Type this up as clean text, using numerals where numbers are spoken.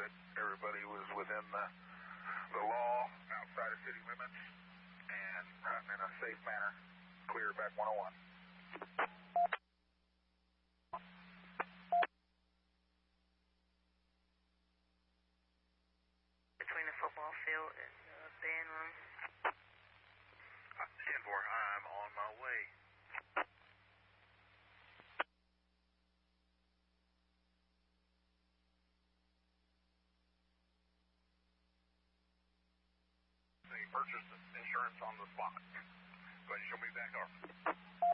that everybody was within the law outside of city limits and in a safe manner. Clear back 101. Between the football field and the band room. 10-4, I'm on my way. They purchased insurance on the spot. Go ahead and show me back door.